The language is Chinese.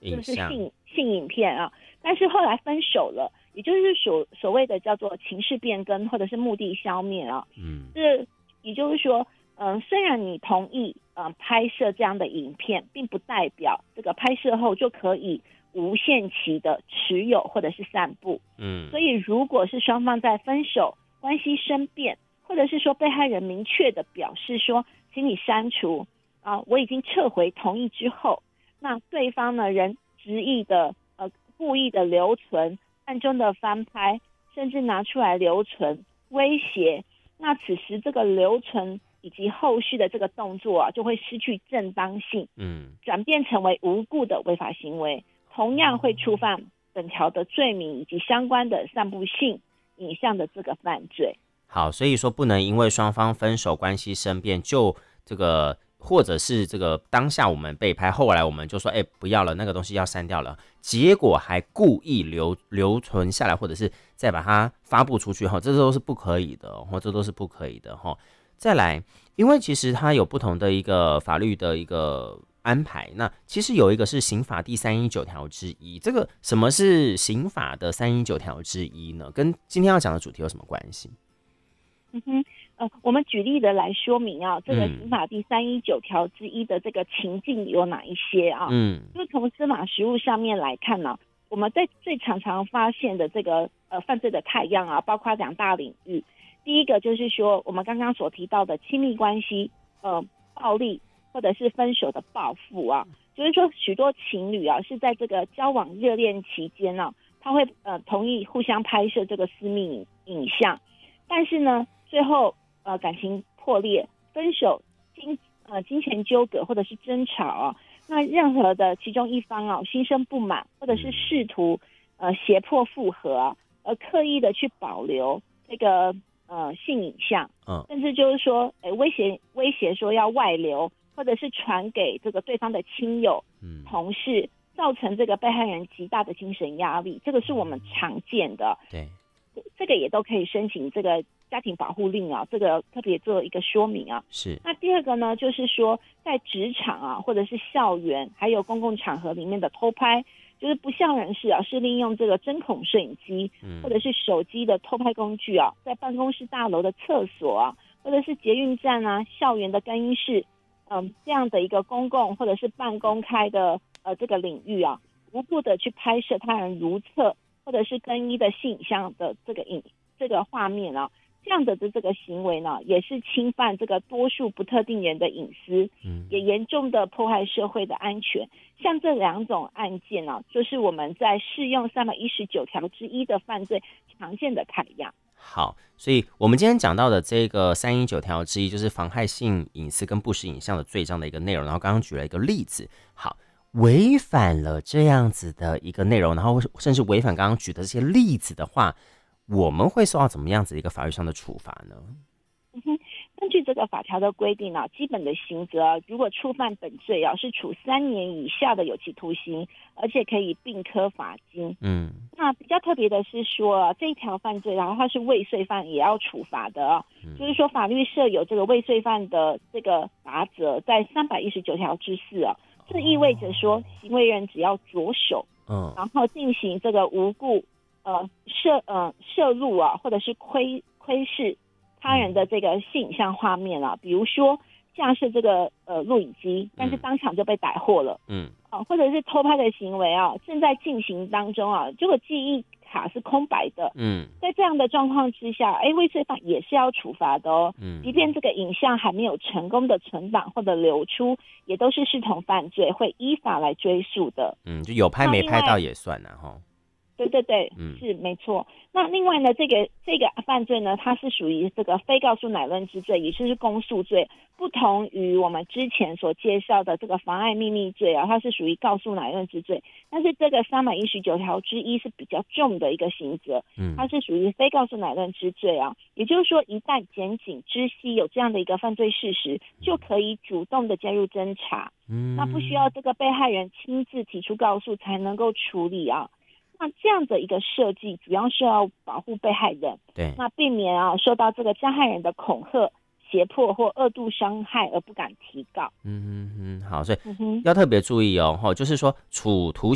这个是性影片啊，但是后来分手了，也就是所谓的叫做情势变更或者是目的消灭啊。这也就是说，虽然你同意拍摄这样的影片，并不代表这个拍摄后就可以无限期的持有或者是散布。所以如果是双方在分手、关系生变，或者是说被害人明确的表示说，请你删除我已经撤回同意之后，那对方呢仍执意的故意的留存，暗中的翻拍，甚至拿出来留存，威胁，那此时这个留存以及后续的这个动作就会失去正当性，转变成为无故的违法行为，同样会触犯本条的罪名以及相关的散布性影像的这个犯罪。 好，所以说不能因为双方分手关系生变，就这个或者是这个当下我们被拍，后来我们就说不要了，那个东西要删掉了，结果还故意留存下来，或者是再把它发布出去，这都是不可以的，这都是不可以的。再来，因为其实它有不同的一个法律的一个安排，那其实有一个是刑法第319条之一，这个什么是刑法的319条之一呢？跟今天要讲的主题有什么关系？ 我们举例的来说明这个刑法第319条之一的这个情境有哪一些就从司法实务上面来看呢，我们在最常发现的这个犯罪的态样包括两大领域。第一个就是说我们刚刚所提到的亲密关系暴力或者是分手的报复就是说许多情侣是在这个交往热恋期间他会同意互相拍摄这个私密影像，但是呢最后感情破裂、分手、金钱纠葛或者是争吵那任何的其中一方心生不满，或者是试图胁迫复合而刻意的去保留这个性影像，甚至就是说威胁说要外流，或者是传给这个对方的亲友、同事，造成这个被害人极大的精神压力，这个是我们常见的。 对， 这个也都可以申请这个家庭保护令这个特别做一个说明是。 那第二个呢，就是说在职场或者是校园还有公共场合里面的偷拍，就是不肖人士是利用这个针孔摄影机或者是手机的偷拍工具在办公室大楼的厕所或者是捷运站校园的更衣室这样的一个公共或者是半公开的这个领域无故的去拍摄他人如厕或者是更衣的性影像的这个画面这样的这个行为呢，也是侵犯这个多数不特定人的隐私，也严重的破坏社会的安全。像这两种案件就是我们在适用319条之一的犯罪常见的态样。 好，所以我们今天讲到的这个319条之一，就是妨害性隐私跟不实影像的罪章的一个内容，然后刚刚举了一个例子。好，违反了这样子的一个内容，然后甚至违反刚刚举的这些例子的话，我们会受到怎么样子的一个法律上的处罚呢？ 根据这个法条的规定基本的刑责如果触犯本罪是处3年以下的有期徒刑，而且可以并科罚金。那比较特别的是说这一条犯罪它是未遂犯也要处罚的就是说法律设有这个未遂犯的这个罚则在319条之4这意味着说行为人只要着手然后进行这个无故摄入或者是窥视他人的这个性影像画面比如说架设这个录影机，但是当场就被逮获了，或者是偷拍的行为正在进行当中这个记忆卡是空白的，在这样的状况之下未遂犯也是要处罚的即便这个影像还没有成功的存档或者流出，也都是视同犯罪，会依法来追诉的。 就有拍没拍到也算对对对，是没错。那另外呢，这个犯罪呢，它是属于这个非告诉乃论之罪，也就是公诉罪，不同于我们之前所介绍的这个妨碍秘密罪它是属于告诉乃论之罪。但是这个319条之一是比较重的一个刑责，它是属于非告诉乃论之罪也就是说，一旦检警知悉有这样的一个犯罪事实，就可以主动的介入侦查，那不需要这个被害人亲自提出告诉才能够处理那这样的一个设计主要是要保护被害人， 对， 那避免受到这个加害人的恐吓、胁迫或恶度伤害而不敢提告。 好，所以要特别注意就是说处徒